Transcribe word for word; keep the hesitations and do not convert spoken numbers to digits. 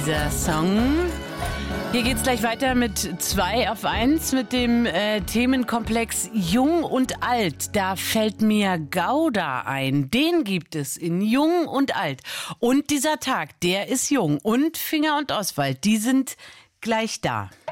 dieser Song. Hier geht's gleich weiter mit zwei auf eins mit dem äh, Themenkomplex Jung und Alt. Da fällt mir Gouda ein. Den gibt es in Jung und Alt. Und dieser Tag, der ist jung. Und Finger und Oswald, die sind gleich da.